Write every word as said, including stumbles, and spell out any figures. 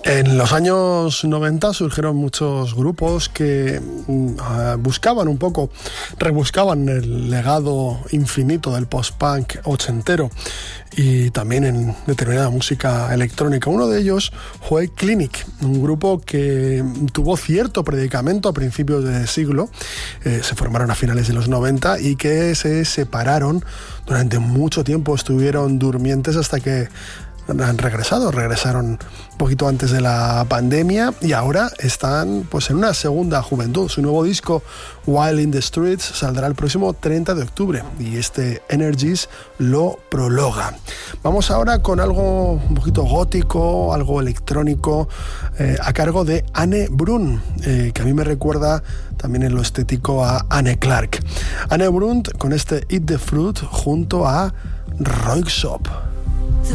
En los años noventa surgieron muchos grupos que uh, buscaban un poco, rebuscaban el legado infinito del post-punk ochentero y también en determinada música electrónica. Uno de ellos fue Clinic, un grupo que tuvo cierto predicamento a principios de siglo, eh, se formaron a finales de los noventa y que se separaron durante mucho tiempo, estuvieron durmientes hasta que han regresado, regresaron un poquito antes de la pandemia y ahora están pues en una segunda juventud. Su nuevo disco Wild in the Streets saldrá el próximo treinta de octubre y este Energies lo prologa. Vamos ahora con algo un poquito gótico, algo electrónico, eh, a cargo de Anne Brun, eh, que a mí me recuerda también en lo estético a Anne Clark. Anne Brun con este Eat the Fruit junto a Röyksopp.